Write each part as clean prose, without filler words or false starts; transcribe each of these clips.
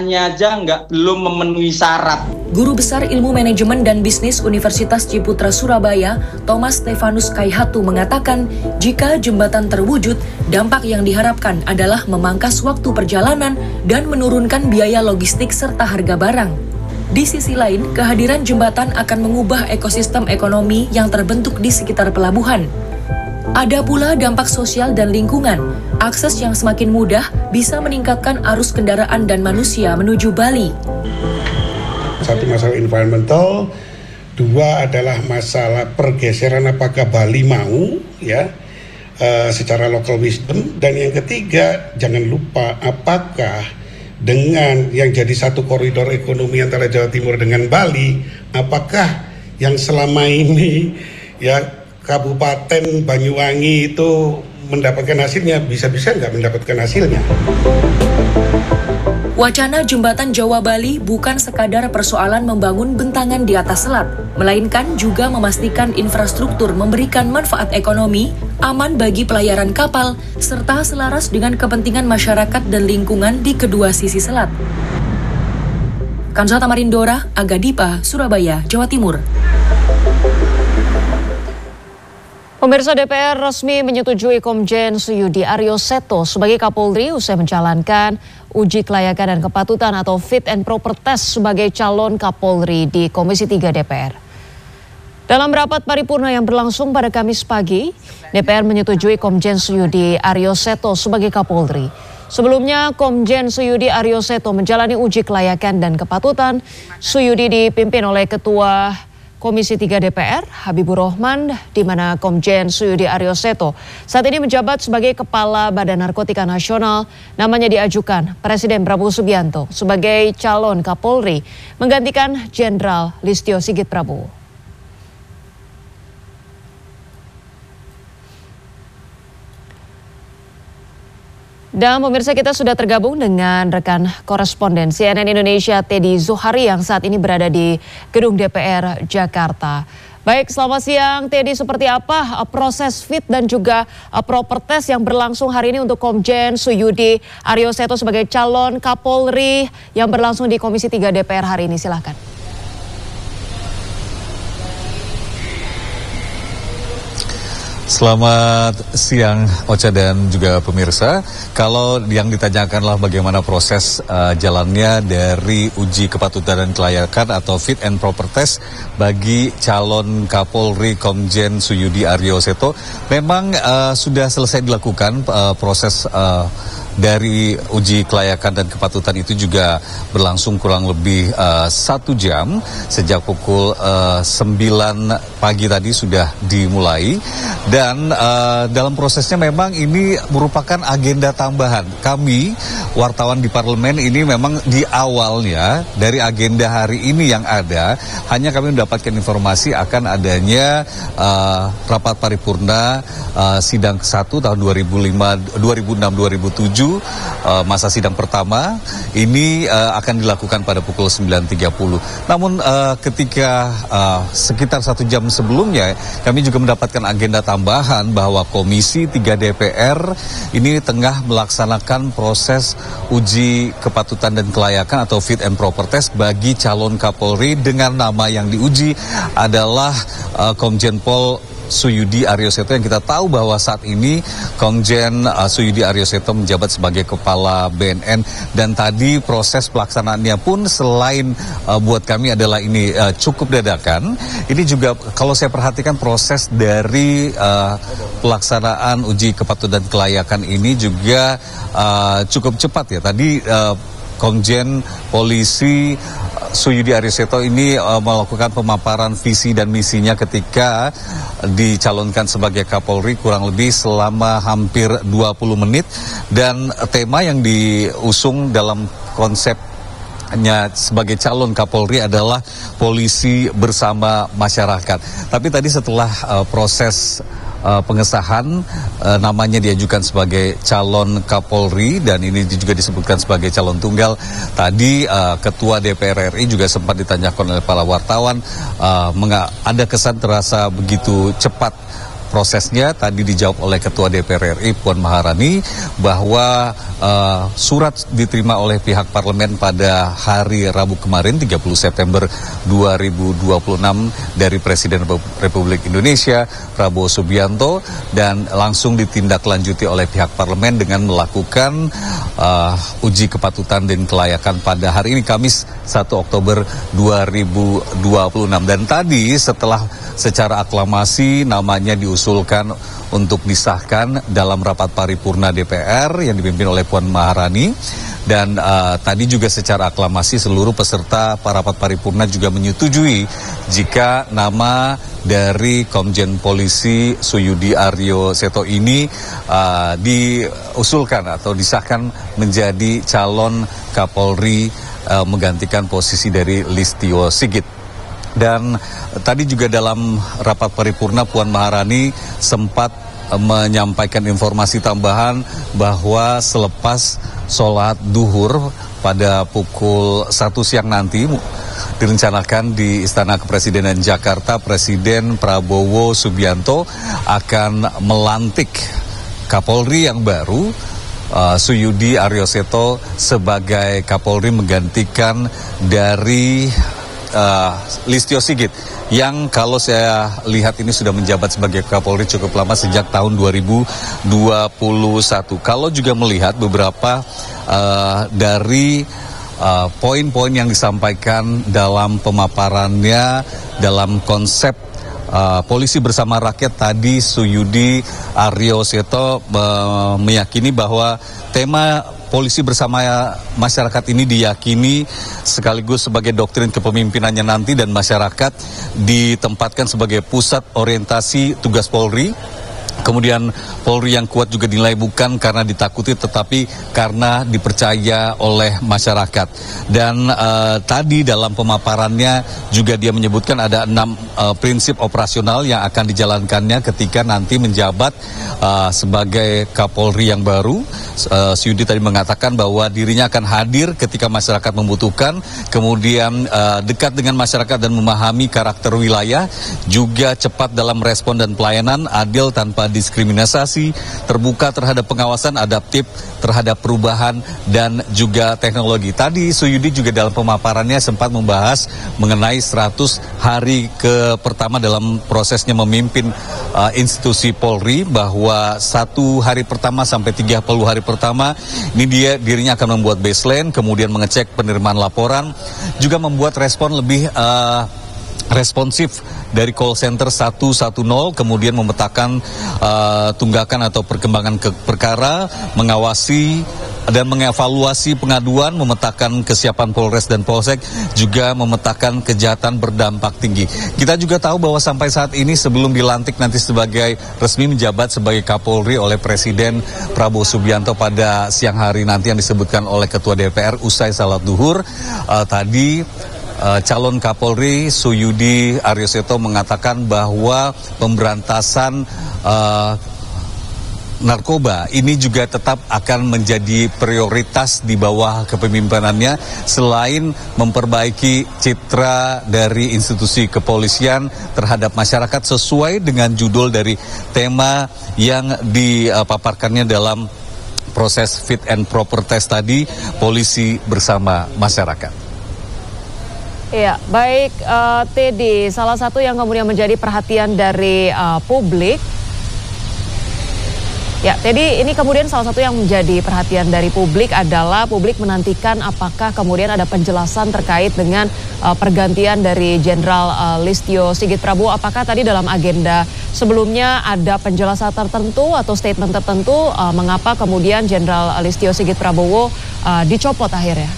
aja belum memenuhi syarat. Guru Besar Ilmu Manajemen dan Bisnis Universitas Ciputra Surabaya, Thomas Stefanus Kaihatu mengatakan, jika jembatan terwujud, dampak yang diharapkan adalah memangkas waktu perjalanan dan menurunkan biaya logistik serta harga barang. Di sisi lain, kehadiran jembatan akan mengubah ekosistem ekonomi yang terbentuk di sekitar pelabuhan. Ada pula dampak sosial dan lingkungan. Akses yang semakin mudah bisa meningkatkan arus kendaraan dan manusia menuju Bali. Satu masalah environmental, dua adalah masalah pergeseran apakah Bali mau secara local wisdom, dan yang ketiga jangan lupa apakah dengan yang jadi satu koridor ekonomi antara Jawa Timur dengan Bali, apakah yang selama ini Kabupaten Banyuwangi itu mendapatkan hasilnya, bisa-bisa nggak mendapatkan hasilnya. Wacana jembatan Jawa-Bali bukan sekadar persoalan membangun bentangan di atas selat, melainkan juga memastikan infrastruktur memberikan manfaat ekonomi, aman bagi pelayaran kapal, serta selaras dengan kepentingan masyarakat dan lingkungan di kedua sisi selat. Kansa Tamarindora, Aga Dipa, Surabaya, Jawa Timur. Pemirsa, DPR resmi menyetujui Komjen Suyudi Aryo Seto sebagai Kapolri usai menjalankan uji kelayakan dan kepatutan atau fit and proper test sebagai calon Kapolri di Komisi 3 DPR. Dalam rapat paripurna yang berlangsung pada Kamis pagi, DPR menyetujui Komjen Suyudi Aryo Seto sebagai Kapolri. Sebelumnya, Komjen Suyudi Aryo Seto menjalani uji kelayakan dan kepatutan. Suyudi dipimpin oleh Ketua Komisi 3 DPR, Habibur Rahman, di mana Komjen Suyudi Aryo Seto saat ini menjabat sebagai Kepala Badan Narkotika Nasional. Namanya diajukan Presiden Prabowo Subianto sebagai calon Kapolri, menggantikan Jenderal Listio Sigit Prabowo. Dan pemirsa, kita sudah tergabung dengan rekan koresponden CNN Indonesia Teddy Zuhari yang saat ini berada di gedung DPR Jakarta. Baik, selamat siang Teddy, seperti apa proses fit dan juga proper test yang berlangsung hari ini untuk Komjen Suyudi Aryo Seto sebagai calon Kapolri yang berlangsung di Komisi 3 DPR hari ini? Silahkan. Selamat siang Ocha dan juga pemirsa. Kalau yang ditanyakanlah bagaimana proses jalannya dari uji kepatutan dan kelayakan atau fit and proper test bagi calon Kapolri Komjen Suyudi Aryo Seto, memang sudah selesai dilakukan proses dari uji kelayakan dan kepatutan itu juga berlangsung kurang lebih 1 jam sejak pukul 9 pagi tadi sudah dimulai, dan dalam prosesnya memang ini merupakan agenda tambahan. Kami wartawan di parlemen ini memang di awalnya dari agenda hari ini yang ada hanya kami mendapatkan informasi akan adanya rapat paripurna sidang ke-1 tahun 2006-2007. Masa sidang pertama ini akan dilakukan pada pukul 9.30. Namun ketika sekitar 1 jam sebelumnya kami juga mendapatkan agenda tambahan bahwa Komisi 3 DPR ini tengah melaksanakan proses uji kepatutan dan kelayakan atau fit and proper test bagi calon Kapolri dengan nama yang diuji adalah Komjen Pol Suyudi Aryo Seto, yang kita tahu bahwa saat ini Komjen Suyudi Aryo Seto menjabat sebagai Kepala BNN, dan tadi proses pelaksanaannya pun selain buat kami adalah ini cukup dadakan, ini juga kalau saya perhatikan proses dari pelaksanaan uji kepatutan dan kelayakan ini juga cukup cepat ya. Tadi Komjen Polisi Suyudi Aryo Seto ini melakukan pemaparan visi dan misinya ketika dicalonkan sebagai Kapolri kurang lebih selama hampir 20 menit, dan tema yang diusung dalam konsepnya sebagai calon Kapolri adalah polisi bersama masyarakat. Tapi tadi setelah proses pengesahan namanya diajukan sebagai calon Kapolri dan ini juga disebutkan sebagai calon tunggal. Tadi Ketua DPR RI juga sempat ditanyakan oleh para wartawan, ada kesan terasa begitu cepat prosesnya. Tadi dijawab oleh Ketua DPR RI Puan Maharani bahwa surat diterima oleh pihak parlemen pada hari Rabu kemarin 30 September 2026 dari Presiden Republik Indonesia Prabowo Subianto dan langsung ditindaklanjuti oleh pihak parlemen dengan melakukan uji kepatutan dan kelayakan pada hari ini Kamis 1 Oktober 2026. Dan tadi setelah secara aklamasi namanya diusulkan untuk disahkan dalam rapat paripurna DPR yang dipimpin oleh Puan Maharani. Dan tadi juga secara aklamasi seluruh peserta rapat paripurna juga menyetujui jika nama dari Komjen Polisi Suyudi Aryo Seto ini diusulkan atau disahkan menjadi calon Kapolri menggantikan posisi dari Listio Sigit. Dan tadi juga dalam rapat paripurna Puan Maharani sempat menyampaikan informasi tambahan bahwa selepas sholat duhur pada pukul 1 siang nanti direncanakan di Istana Kepresidenan Jakarta Presiden Prabowo Subianto akan melantik Kapolri yang baru Suyudi Aryo Seto sebagai Kapolri menggantikan dari Listio Sigit yang kalau saya lihat ini sudah menjabat sebagai Kapolri cukup lama sejak tahun 2021. Kalau juga melihat beberapa dari poin-poin yang disampaikan dalam pemaparannya dalam konsep Polisi Bersama Rakyat tadi Suyudi Aryo Seto meyakini bahwa tema Polisi Bersama Masyarakat ini diyakini sekaligus sebagai doktrin kepemimpinannya nanti dan masyarakat ditempatkan sebagai pusat orientasi tugas Polri. Kemudian Polri yang kuat juga dinilai bukan karena ditakuti tetapi karena dipercaya oleh masyarakat. Dan tadi dalam pemaparannya juga dia menyebutkan ada 6 prinsip operasional yang akan dijalankannya ketika nanti menjabat sebagai Kapolri yang baru. Suyudi tadi mengatakan bahwa dirinya akan hadir ketika masyarakat membutuhkan, kemudian dekat dengan masyarakat dan memahami karakter wilayah, juga cepat dalam respon dan pelayanan, adil tanpa diskriminasi, terbuka terhadap pengawasan, adaptif terhadap perubahan dan juga teknologi. Tadi Suyudi juga dalam pemaparannya sempat membahas mengenai 100 hari pertama dalam prosesnya memimpin institusi Polri, bahwa 1 hari pertama sampai 30 hari pertama ini dirinya akan membuat baseline, kemudian mengecek penerimaan laporan, juga membuat respon lebih responsif dari call center 110, kemudian memetakan tunggakan atau perkembangan perkara, mengawasi dan mengevaluasi pengaduan, memetakan kesiapan Polres dan Polsek, juga memetakan kejahatan berdampak tinggi. Kita juga tahu bahwa sampai saat ini sebelum dilantik nanti sebagai resmi menjabat sebagai Kapolri oleh Presiden Prabowo Subianto pada siang hari nanti yang disebutkan oleh Ketua DPR usai salat duhur, tadi calon Kapolri Suyudi Aryo Seto mengatakan bahwa pemberantasan narkoba ini juga tetap akan menjadi prioritas di bawah kepemimpinannya, selain memperbaiki citra dari institusi kepolisian terhadap masyarakat sesuai dengan judul dari tema yang dipaparkannya dalam proses fit and proper test tadi, Polisi Bersama Masyarakat. Ya, baik Teddy, salah satu yang kemudian menjadi perhatian dari publik. Ya, Teddy, ini kemudian salah satu yang menjadi perhatian dari publik adalah publik menantikan apakah kemudian ada penjelasan terkait dengan pergantian dari Jenderal Listio Sigit Prabowo. Apakah tadi dalam agenda sebelumnya ada penjelasan tertentu atau statement tertentu mengapa kemudian Jenderal Listio Sigit Prabowo dicopot akhirnya?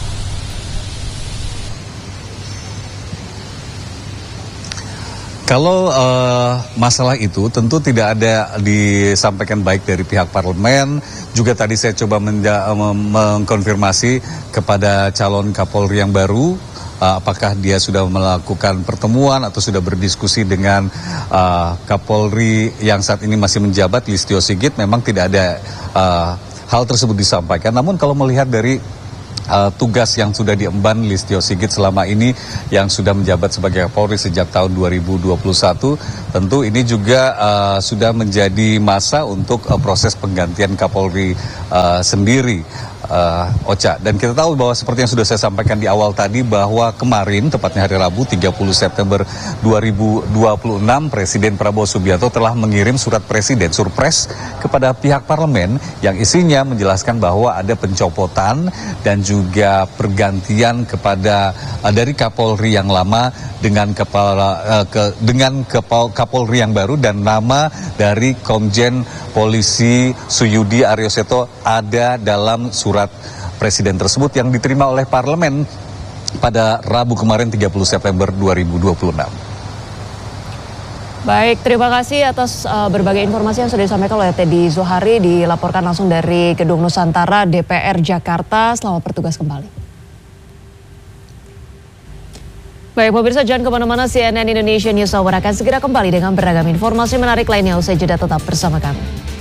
Kalau masalah itu tentu tidak ada disampaikan baik dari pihak parlemen. Juga tadi saya coba mengkonfirmasi kepada calon Kapolri yang baru, apakah dia sudah melakukan pertemuan atau sudah berdiskusi dengan Kapolri yang saat ini masih menjabat, Listio Sigit. Memang tidak ada hal tersebut disampaikan. Namun kalau melihat dari tugas yang sudah diemban Listio Sigit selama ini yang sudah menjabat sebagai Kapolri sejak tahun 2021. Tentu ini juga sudah menjadi masa untuk proses penggantian Kapolri sendiri. Ocha, dan kita tahu bahwa seperti yang sudah saya sampaikan di awal tadi bahwa kemarin tepatnya hari Rabu 30 September 2026 Presiden Prabowo Subianto telah mengirim surat presiden surpres kepada pihak parlemen yang isinya menjelaskan bahwa ada pencopotan dan juga pergantian kepada dari Kapolri yang lama dengan Kapolri yang baru, dan nama dari Komjen Polisi Suyudi Aryoseto ada dalam surat presiden tersebut yang diterima oleh parlemen pada Rabu kemarin 30 September 2026. Baik, terima kasih atas berbagai informasi yang sudah disampaikan oleh Teddy Zuhari, dilaporkan langsung dari Gedung Nusantara DPR Jakarta. Selamat bertugas kembali. Baik, pemirsa, jangan kemana-mana, CNN Indonesia News Hour akan segera kembali dengan beragam informasi menarik lainnya. Usai jeda, tetap bersama kami.